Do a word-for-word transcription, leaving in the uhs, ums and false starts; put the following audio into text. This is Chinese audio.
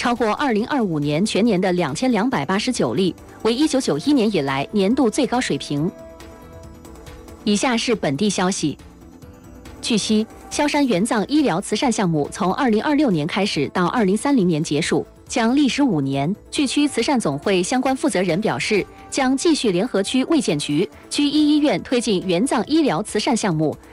超过二零二五年全年的两千两百八十九例，为一九九一年以来年度最高水平。以下是本地消息。据悉，萧山援藏医疗慈善项目从二零二六年开始到二零三零年结束，将历时五年。据区慈善总会相关负责人表示，将继续联合区卫健局、区一医院推进援藏医疗慈善项目，